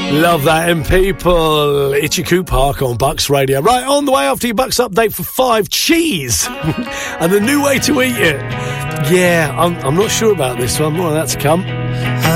Love that, and people. Ichiku Park on Bucks Radio. Right, on the way after your Bucks update for 5, cheese. And the new way to eat it. Yeah, I'm not sure about this one. More of that to come.